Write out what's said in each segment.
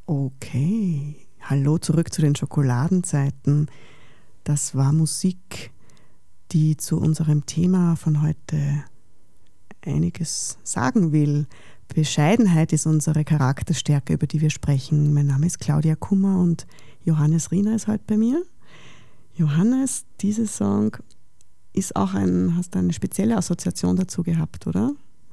Okay, hallo zurück zu den Schokoladenzeiten. Das war Musik, die zu unserem Thema von heute einiges sagen will. Bescheidenheit ist unsere Charakterstärke, über die wir sprechen. Mein Name ist Claudia Kummer und Johannes Riener ist heute bei mir. Johannes, dieser Song ist auch hast du eine spezielle Assoziation dazu gehabt, oder?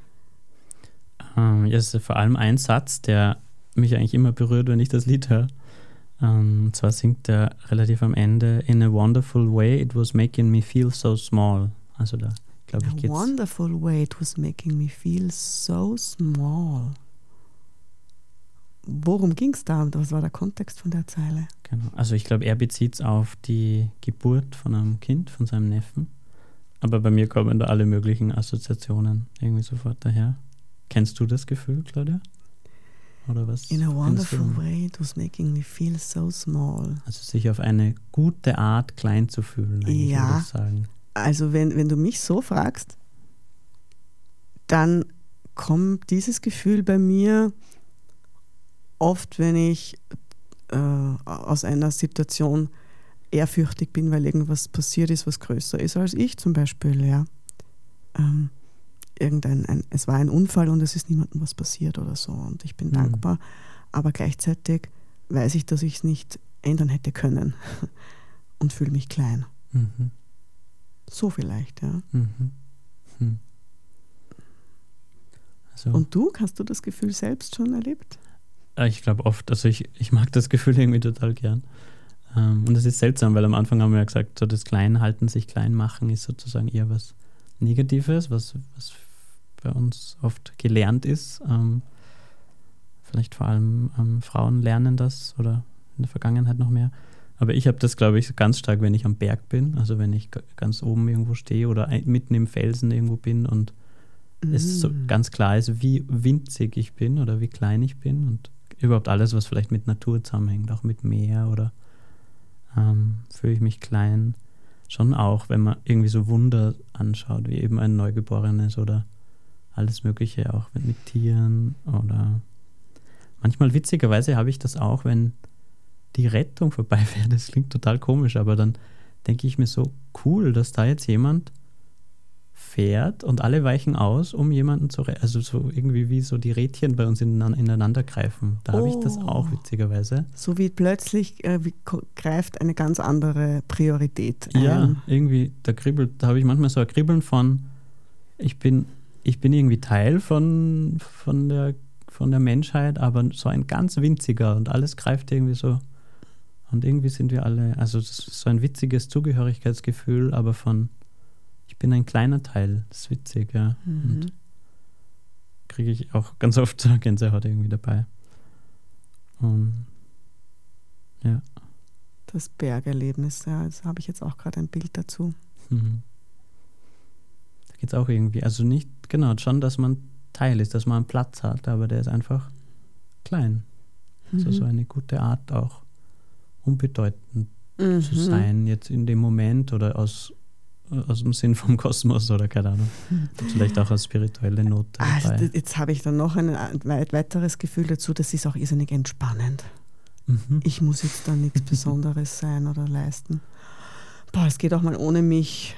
Ja, es ist vor allem ein Satz, der mich eigentlich immer berührt, wenn ich das Lied höre. Und zwar singt er relativ am Ende: In a wonderful way, it was making me feel so small. Also da, glaube ich, In a geht's. wonderful way, it was making me feel so small. Worum ging es da und was war der Kontext von der Zeile? Genau. Also ich glaube, er bezieht es auf die Geburt von einem Kind, von seinem Neffen. Aber bei mir kommen da alle möglichen Assoziationen irgendwie sofort daher. Kennst du das Gefühl, Claudia? Oder was? In a wonderful way, it was making me feel so small. Also sich auf eine gute Art klein zu fühlen, eigentlich, Ja, würde ich sagen. Also wenn du mich so fragst, dann kommt dieses Gefühl bei mir oft, wenn ich aus einer Situation ehrfürchtig bin, weil irgendwas passiert ist, was größer ist als ich zum Beispiel. Ja. Es war ein Unfall und es ist niemandem was passiert oder so und ich bin dankbar, aber gleichzeitig weiß ich, dass ich es nicht ändern hätte können und fühle mich klein. Mhm. So vielleicht, ja. Mhm. Also, Und du, hast du das Gefühl selbst schon erlebt? ich glaube oft, also ich mag das Gefühl irgendwie total gern. Und es ist seltsam, weil am Anfang haben wir ja gesagt, so das Kleinhalten, sich klein machen, ist sozusagen eher was Negatives, was bei uns oft gelernt ist. Vielleicht vor allem Frauen lernen das oder in der Vergangenheit noch mehr. Aber ich habe das, glaube ich, ganz stark, wenn ich am Berg bin, also wenn ich ganz oben irgendwo stehe oder mitten im Felsen irgendwo bin und es so ganz klar ist, wie winzig ich bin oder wie klein ich bin und überhaupt alles, was vielleicht mit Natur zusammenhängt, auch mit Meer oder fühle ich mich klein. Schon auch, wenn man irgendwie so Wunder anschaut, wie eben ein Neugeborenes oder alles Mögliche, auch mit Tieren oder manchmal witzigerweise habe ich das auch, wenn die Rettung vorbei wäre. Das klingt total komisch, aber dann denke ich mir so, cool, dass da jetzt jemand fährt und alle weichen aus, um jemanden zu retten. Also so irgendwie wie so die Rädchen bei uns ineinander greifen. Da habe ich das auch witzigerweise. So wie plötzlich greift eine ganz andere Priorität ein. Ja, irgendwie, da habe ich manchmal so ein Kribbeln von, ich bin irgendwie Teil von der Menschheit, aber so ein ganz winziger und alles greift irgendwie so. Und irgendwie sind wir alle, also das ist so ein witziges Zugehörigkeitsgefühl, aber ich bin ein kleiner Teil, das ist witzig, ja. Und kriege ich auch ganz oft so Gänsehaut irgendwie dabei. Und ja. Das Bergerlebnis, ja, das habe ich jetzt auch gerade ein Bild dazu. Da geht es auch irgendwie, also nicht, genau, schon, dass man Teil ist, dass man einen Platz hat, aber der ist einfach klein. Also so eine gute Art auch unbedeutend zu sein, jetzt in dem Moment oder aus dem Sinn vom Kosmos oder keine Ahnung. Vielleicht auch als spirituelle Note dabei. Also jetzt habe ich dann noch ein weiteres Gefühl dazu, das ist auch irrsinnig entspannend. Ich muss jetzt da nichts Besonderes sein oder leisten. Boah, es geht auch mal ohne mich.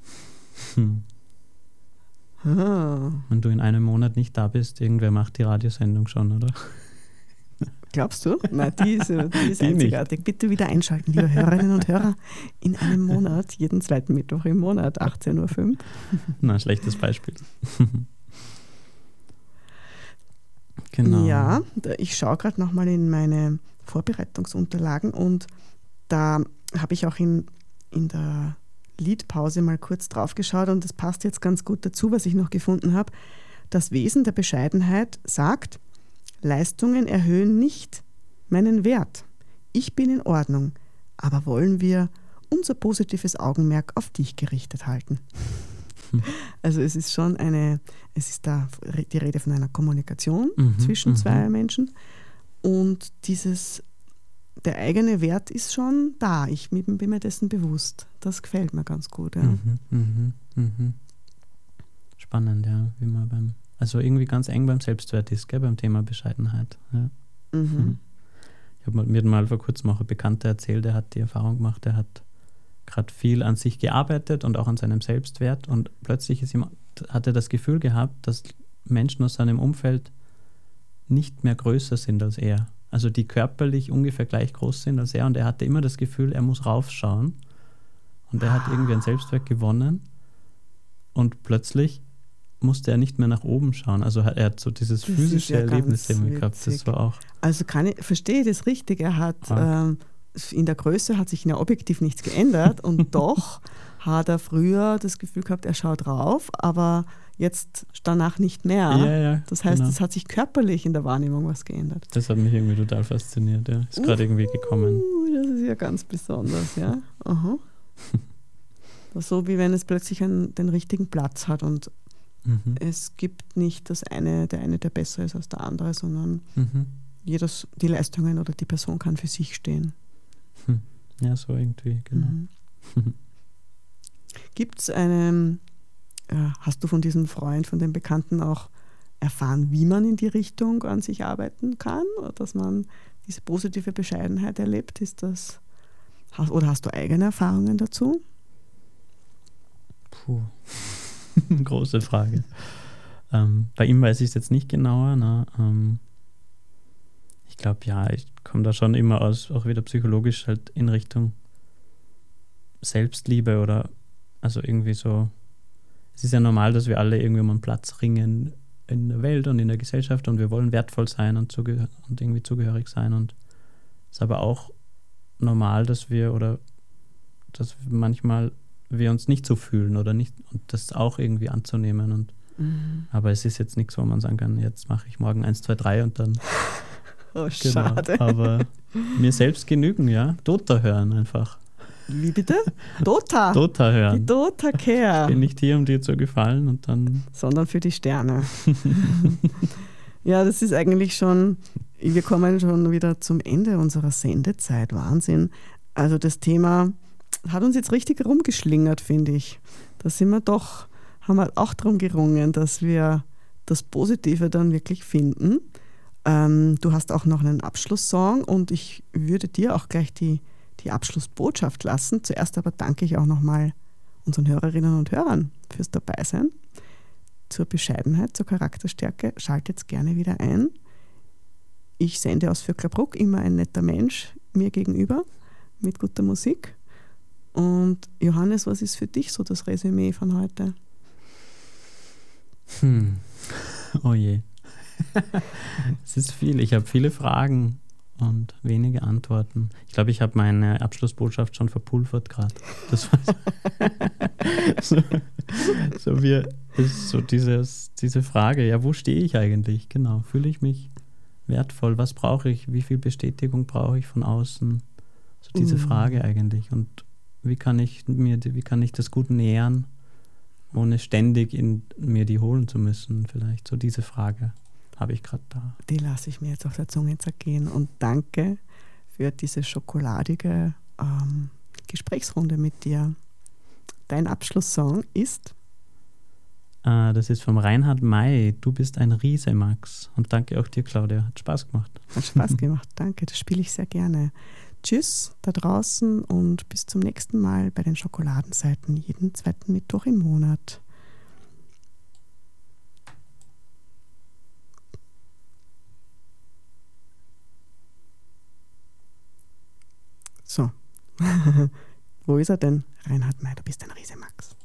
Wenn du in einem Monat nicht da bist, irgendwer macht die Radiosendung schon, oder? Glaubst du? Nein, die ist einzigartig. Nicht. Bitte wieder einschalten, liebe Hörerinnen und Hörer. In einem Monat, jeden zweiten Mittwoch im Monat, 18.05 Uhr. Na, schlechtes Beispiel. Genau. Ja, ich schaue gerade nochmal in meine Vorbereitungsunterlagen und da habe ich auch in der Liedpause mal kurz drauf geschaut und das passt jetzt ganz gut dazu, was ich noch gefunden habe. Das Wesen der Bescheidenheit sagt, Leistungen erhöhen nicht meinen Wert. Ich bin in Ordnung, aber wollen wir unser positives Augenmerk auf dich gerichtet halten. Also es ist schon es ist da die Rede von einer Kommunikation zwischen zwei Menschen und der eigene Wert ist schon da. Ich bin mir dessen bewusst. Das gefällt mir ganz gut. Ja. Spannend, ja, wie man also irgendwie ganz eng beim Selbstwert ist, gell, beim Thema Bescheidenheit. Ja. mir mal vor kurzem auch ein Bekannter erzählt, der hat die Erfahrung gemacht, der hat gerade viel an sich gearbeitet und auch an seinem Selbstwert und plötzlich hat er das Gefühl gehabt, dass Menschen aus seinem Umfeld nicht mehr größer sind als er. Also die körperlich ungefähr gleich groß sind als er und er hatte immer das Gefühl, er muss raufschauen und er hat irgendwie an Selbstwert gewonnen und plötzlich musste er nicht mehr nach oben schauen. Also er hat so dieses physische Erlebnis irgendwie gehabt. Das war auch... Also verstehe ich das richtig, er hat in der Größe hat sich ja objektiv nichts geändert und doch hat er früher das Gefühl gehabt, er schaut rauf, aber jetzt danach nicht mehr. Ja, das heißt, genau. es hat sich körperlich in der Wahrnehmung was geändert. Das hat mich irgendwie total fasziniert, ja. Ist gerade irgendwie gekommen. Das ist ja ganz besonders, ja. Aha. So wie wenn es plötzlich den richtigen Platz hat und es gibt nicht der eine, der besser ist als der andere, sondern die Leistungen oder die Person kann für sich stehen. Ja, so irgendwie, genau. Gibt es hast du von diesem Freund, von dem Bekannten auch erfahren, wie man in die Richtung an sich arbeiten kann oder dass man diese positive Bescheidenheit erlebt? Oder hast du eigene Erfahrungen dazu? Puh, große Frage. Bei ihm weiß ich es jetzt nicht genauer. Ne? Ich glaube, ja, ich komme da schon immer auch wieder psychologisch halt in Richtung Selbstliebe oder also irgendwie so. Es ist ja normal, dass wir alle irgendwie um einen Platz ringen in der Welt und in der Gesellschaft und wir wollen wertvoll sein und irgendwie zugehörig sein und es ist aber auch normal, dass manchmal wir uns nicht so fühlen oder nicht und das auch irgendwie anzunehmen und aber es ist jetzt nichts, wo man sagen kann, jetzt mache ich morgen 1, 2, 3 und dann oh, schade. Aber mir selbst genügen, ja. Dota hören einfach. Wie bitte? Dota? Dota hören. Die Dota-Care. Ich bin nicht hier, um dir zu gefallen und dann... Sondern für die Sterne. Ja, das ist eigentlich schon... Wir kommen schon wieder zum Ende unserer Sendezeit. Wahnsinn. Also das Thema hat uns jetzt richtig rumgeschlingert, finde ich. Da haben wir auch darum gerungen, dass wir das Positive dann wirklich finden. Du hast auch noch einen Abschlusssong und ich würde dir auch gleich die Abschlussbotschaft lassen. Zuerst aber danke ich auch nochmal unseren Hörerinnen und Hörern fürs Dabeisein. Zur Bescheidenheit, zur Charakterstärke. Schaltet gerne wieder ein. Ich sende aus Vöcklerbruck, immer ein netter Mensch mir gegenüber mit guter Musik. Und Johannes, was ist für dich so das Resümee von heute? Oh je. Es ist viel. Ich habe viele Fragen und wenige Antworten. Ich glaube, ich habe meine Abschlussbotschaft schon verpulvert gerade. Das war diese Frage, ja, wo stehe ich eigentlich? Genau, fühle ich mich wertvoll? Was brauche ich? Wie viel Bestätigung brauche ich von außen? So diese Frage eigentlich. Und wie kann ich das gut nähern, ohne ständig in mir die holen zu müssen? Vielleicht so diese Frage habe ich gerade da. Die lasse ich mir jetzt auf der Zunge zergehen und danke für diese schokoladige Gesprächsrunde mit dir. Dein Abschlusssong ist? Das ist vom Reinhard May. Du bist ein Riese, Max. Und danke auch dir, Claudia. Hat Spaß gemacht. Hat Spaß gemacht, danke. Das spiele ich sehr gerne. Tschüss da draußen und bis zum nächsten Mal bei den Schokoladenseiten jeden zweiten Mittwoch im Monat. So, wo ist er denn? Reinhard May, du bist ein Riese, Max.